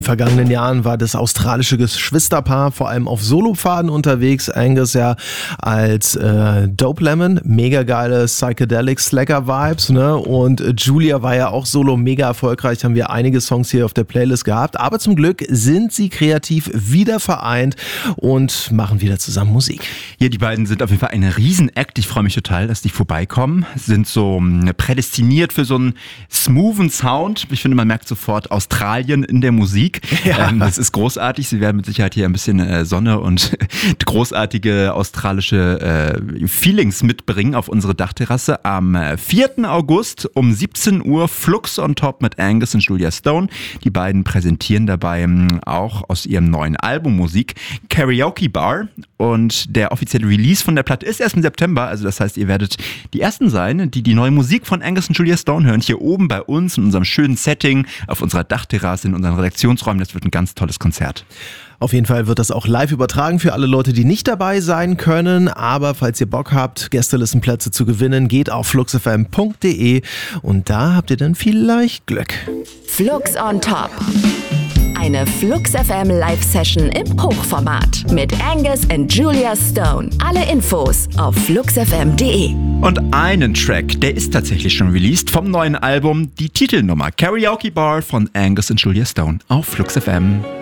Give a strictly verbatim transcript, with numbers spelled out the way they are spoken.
In den vergangenen Jahren war das australische Geschwisterpaar vor allem auf Solopfaden unterwegs. Angus ja als äh, Dope Lemon, mega geile Psychedelic Slacker Vibes, ne? Und Julia war ja auch solo mega erfolgreich, haben wir einige Songs hier auf der Playlist gehabt. Aber zum Glück sind sie kreativ wieder vereint und machen wieder zusammen Musik. Ja, die beiden sind auf jeden Fall ein Riesen-Act. Ich freue mich total, dass die vorbeikommen. Sind so prädestiniert für so einen smoothen Sound. Ich finde, man merkt sofort Australien in der Musik. Ja. Ähm, das ist großartig. Sie werden mit Sicherheit hier ein bisschen äh, Sonne und großartige australische äh, Feelings mitbringen auf unsere Dachterrasse. Am vierten August um siebzehn Uhr Flux on Top mit Angus und Julia Stone. Die beiden präsentieren dabei ähm, auch aus ihrem neuen Album Musik Karaoke Bar. Und der offizielle Release von der Platte ist erst im September. Also das heißt, ihr werdet die Ersten sein, die die neue Musik von Angus und Julia Stone hören. Hier oben bei uns in unserem schönen Setting, auf unserer Dachterrasse, in unseren Redaktionsräumen. Das wird ein ganz tolles Konzert. Auf jeden Fall wird das auch live übertragen für alle Leute, die nicht dabei sein können. Aber falls ihr Bock habt, Gästelistenplätze zu gewinnen, geht auf flux f m punkt d e und da habt ihr dann vielleicht Glück. Flux on Top. Eine Flux F M Live-Session im Hochformat mit Angus und Julia Stone. Alle Infos auf flux f m punkt d e. Und einen Track, der ist tatsächlich schon released vom neuen Album, die Titelnummer Karaoke Bar von Angus und Julia Stone auf Flux F M.